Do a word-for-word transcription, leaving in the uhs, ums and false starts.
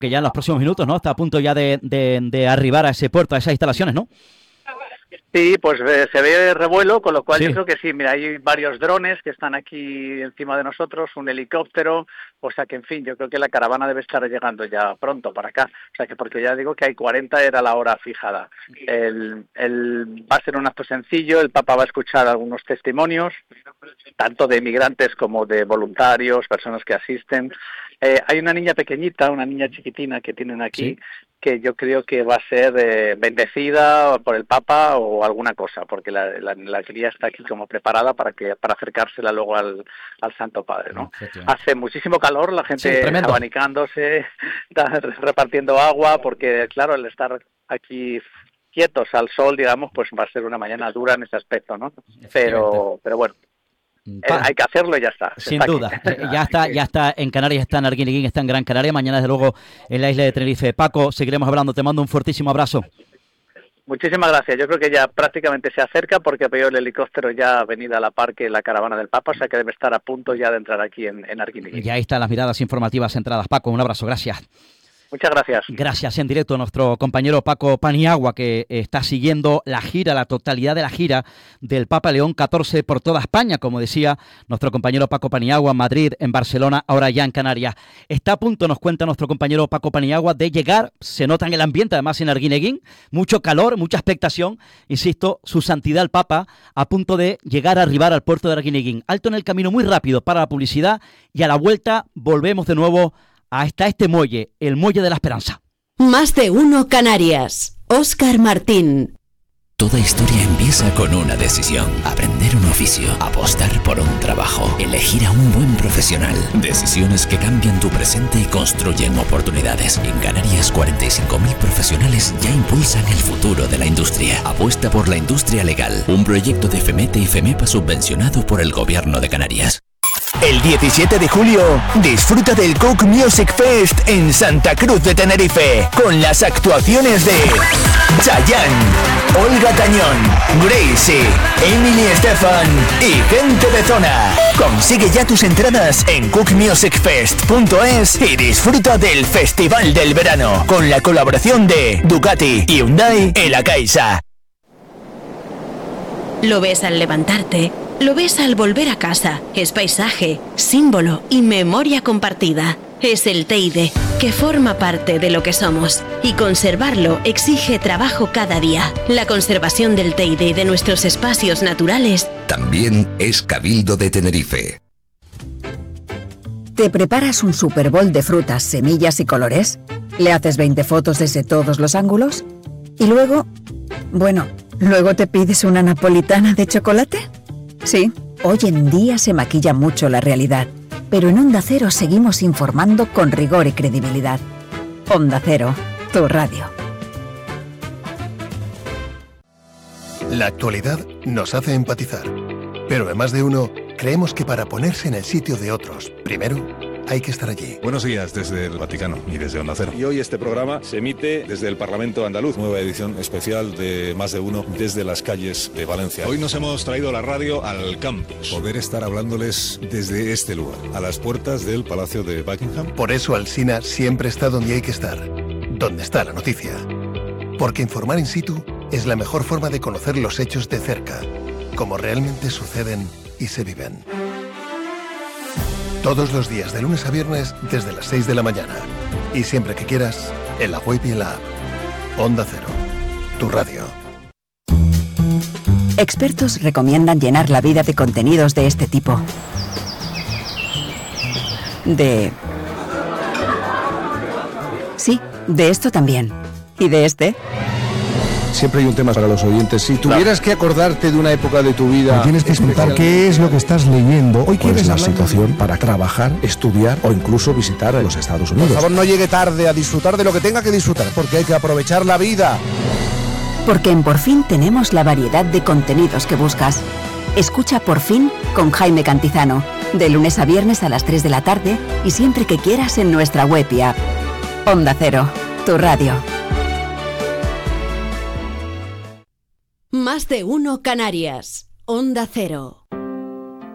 que ya en los próximos minutos, ¿no? Está a punto ya de, de, de arribar a ese puerto, a esas instalaciones, ¿no? Sí, pues eh, se ve revuelo, con lo cual Sí. yo creo que sí. Mira, hay varios drones que están aquí encima de nosotros, un helicóptero, o sea que, en fin, yo creo que la caravana debe estar llegando ya pronto para acá. O sea que, porque ya digo que hay cuarenta, era la hora fijada. El, el, va a ser un acto sencillo, el Papa va a escuchar algunos testimonios, tanto de inmigrantes como de voluntarios, personas que asisten. Eh, hay una niña pequeñita, una niña chiquitina que tienen aquí, sí, que yo creo que va a ser eh, bendecida por el Papa o alguna cosa, porque la, la, la cría está aquí como preparada para que para acercársela luego al, al Santo Padre, ¿no? Hace muchísimo calor, la gente sí, abanicándose, repartiendo agua, porque claro, el estar aquí quietos al sol, digamos, pues va a ser una mañana dura en ese aspecto, ¿no? Pero, pero bueno. Pa. Hay que hacerlo y ya está. Sin está duda, ya está, ya está en Canarias, está en Arguineguín, está en Gran Canaria, mañana desde luego en la isla de Tenerife. Paco, seguiremos hablando, te mando un fuertísimo abrazo. Muchísimas gracias, yo creo que ya prácticamente se acerca porque veo el helicóptero ya ha venido a la par que la caravana del Papa, o sea que debe estar a punto ya de entrar aquí en, en Arguineguín. Y ahí están las miradas informativas centradas. Paco, un abrazo, gracias. Muchas gracias. Gracias en directo a nuestro compañero Paco Paniagua, que está siguiendo la gira, la totalidad de la gira del Papa León catorce por toda España, como decía nuestro compañero Paco Paniagua, en Madrid, en Barcelona, ahora ya en Canarias. Está a punto, nos cuenta nuestro compañero Paco Paniagua, de llegar, se nota en el ambiente, además en Arguineguín, mucho calor, mucha expectación, insisto, su santidad el Papa, a punto de llegar a arribar al puerto de Arguineguín. Alto en el camino muy rápido para la publicidad y a la vuelta volvemos de nuevo hasta este muelle, el Muelle de la Esperanza. Más de uno Canarias. Óscar Martín. Toda historia empieza con una decisión. Aprender un oficio, apostar por un trabajo, elegir a un buen profesional. Decisiones que cambian tu presente y construyen oportunidades. En Canarias, cuarenta y cinco mil profesionales ya impulsan el futuro de la industria. Apuesta por la industria legal. Un proyecto de FEMETE y FEMEPA subvencionado por el Gobierno de Canarias. El diecisiete de julio, disfruta del Cook Music Fest en Santa Cruz de Tenerife, con las actuaciones de Chayanne, Olga Tañón, Gracie, Emily Estefan y gente de zona. Consigue ya tus entradas en cook music fest punto es y disfruta del Festival del Verano, con la colaboración de Ducati, Hyundai y La Caixa. Lo ves al levantarte, lo ves al volver a casa. Es paisaje, símbolo y memoria compartida. Es el Teide, que forma parte de lo que somos. Y conservarlo exige trabajo cada día. La conservación del Teide y de nuestros espacios naturales también es Cabildo de Tenerife. ¿Te preparas un Super Bowl de frutas, semillas y colores? ¿Le haces veinte fotos desde todos los ángulos? ¿Y luego? Bueno, ¿luego te pides una napolitana de chocolate? Sí, hoy en día se maquilla mucho la realidad, pero en Onda Cero seguimos informando con rigor y credibilidad. Onda Cero, tu radio. La actualidad nos hace empatizar, pero en Más de Uno creemos que para ponerse en el sitio de otros, primero hay que estar allí. Buenos días desde el Vaticano y desde Onda Cero. Y hoy este programa se emite desde el Parlamento andaluz. Nueva edición especial de Más de Uno desde las calles de Valencia. Hoy nos hemos traído la radio al campus. Poder estar hablándoles desde este lugar, a las puertas del Palacio de Buckingham. Por eso Alsina siempre está donde hay que estar, donde está la noticia. Porque informar in situ es la mejor forma de conocer los hechos de cerca, como realmente suceden y se viven. Todos los días, de lunes a viernes, desde las seis de la mañana. Y siempre que quieras, en la web y en la app. Onda Cero, tu radio. Expertos recomiendan llenar la vida de contenidos de este tipo. De... Sí, de esto también. ¿Y de este? Siempre hay un tema para los oyentes. Si tuvieras que acordarte de una época de tu vida... Me tienes que explicar qué es lo que estás leyendo. Hoy ¿Cuál es la situación de... para trabajar, estudiar o incluso visitar a los Estados Unidos? Por favor, no llegue tarde a disfrutar de lo que tenga que disfrutar, porque hay que aprovechar la vida. Porque en Por Fin tenemos la variedad de contenidos que buscas. Escucha Por Fin con Jaime Cantizano, de lunes a viernes a las tres de la tarde y siempre que quieras en nuestra web y app. Onda Cero, tu radio. Más de uno Canarias. Onda Cero.